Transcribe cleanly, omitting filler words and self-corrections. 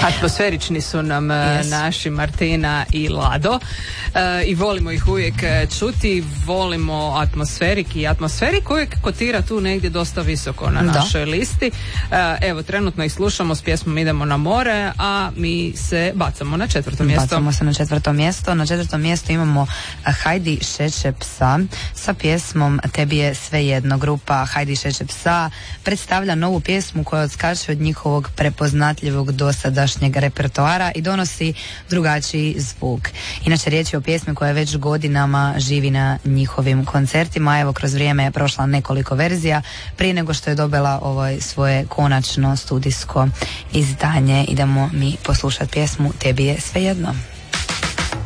Atmosferični su nam naši Martina i Lado i volimo ih uvijek čuti, volimo atmosferik uvijek kotira tu negdje dosta visoko na našoj listi. Evo, trenutno ih slušamo s pjesmom Idemo na more, a mi se bacamo na četvrto mjesto. Bacamo se na četvrto mjesto. Na četvrtom mjestu imamo Hajdi Šeće psa sa pjesmom Tebi je svejedno. Grupa Hajdi Šeće psa predstavlja novu pjesmu koja odskače od njihovog prepoznatljivog dosadašnjeg repertoara i donosi drugačiji zvuk. Inače, riječ je o pjesmi koja već godinama živi na njihovim koncertima. Evo, kroz vrijeme je prošla nekoliko verzija prije nego što je dobila svoje konačno studijsko izdanje. Idemo mi poslušati pjesmu Tebi je svejedno.